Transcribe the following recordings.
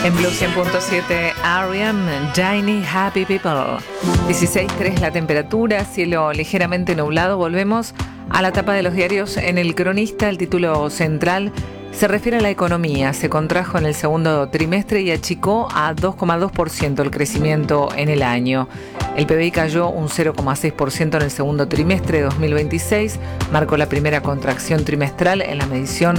En Blue 100.7, R.E.M., Tiny Happy People. 16.3 la temperatura, cielo ligeramente nublado. Volvemos a la tapa de los diarios. En El Cronista, el título central se refiere a la economía. Se contrajo en el segundo trimestre y achicó a 2,2% el crecimiento en el año. El PBI cayó un 0,6% en el segundo trimestre de 2026. Marcó la primera contracción trimestral en la medición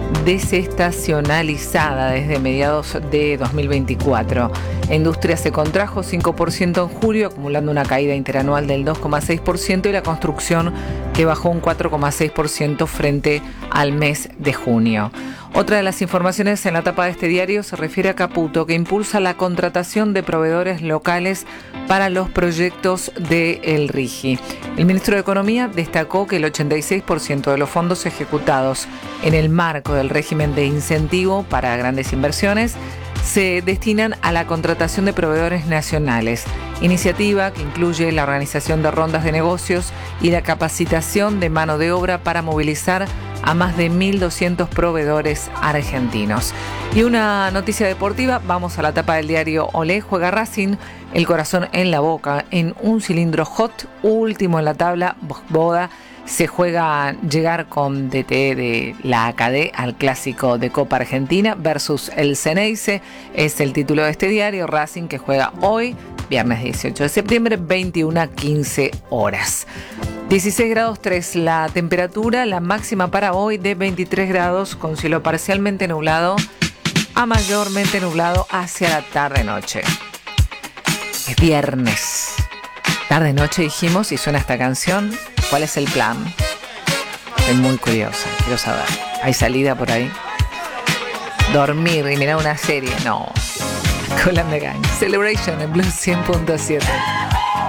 desestacionalizada desde mediados de 2024. La industria se contrajo 5% en julio, acumulando una caída interanual del 2,6%, y la construcción que bajó un 4,6% frente al mes de junio. Otra de las informaciones en la tapa de este diario se refiere a Caputo, que impulsa la contratación de proveedores locales para los proyectos de El RIGI. El ministro de Economía destacó que el 86% de los fondos ejecutados en el marco del régimen de incentivo para grandes inversiones se destinan a la contratación de proveedores nacionales, iniciativa que incluye la organización de rondas de negocios y la capacitación de mano de obra para movilizar a más de 1.200 proveedores argentinos. Y una noticia deportiva, vamos a la tapa del diario Olé. Juega Racing, el corazón en la boca, en un cilindro hot, último en la tabla. Boda se juega llegar con DT de la ACD al clásico de Copa Argentina versus el Ceneice. Es el título de este diario. Racing que juega hoy, viernes 18 de septiembre, 21:15 horas. 16 grados 3 la temperatura, la máxima para hoy de 23 grados con cielo parcialmente nublado a mayormente nublado hacia la tarde-noche. Es viernes. Tarde-noche dijimos y suena esta canción. ¿Cuál es el plan? Estoy muy curiosa, quiero saber. ¿Hay salida por ahí? ¿Dormir y mirar una serie? No. Kool and the Gang. Celebration en Blue 100.7.